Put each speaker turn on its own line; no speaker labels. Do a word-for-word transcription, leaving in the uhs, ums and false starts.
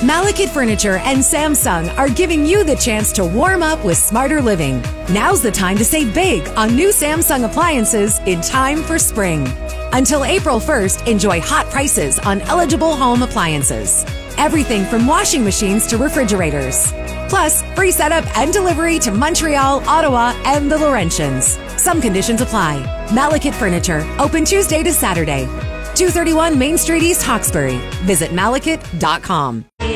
Malekith Furniture and Samsung are giving you the chance to warm up with smarter living. Now's the time to save big on new Samsung appliances in time for spring. Until April first, enjoy hot prices on eligible home appliances. Everything from washing machines to refrigerators. Plus, free setup and delivery to Montreal, Ottawa, and the Laurentians. Some conditions apply. Malekith Furniture, open Tuesday to Saturday. two thirty-one Main Street East, Hawkesbury. Visit malekith dot com.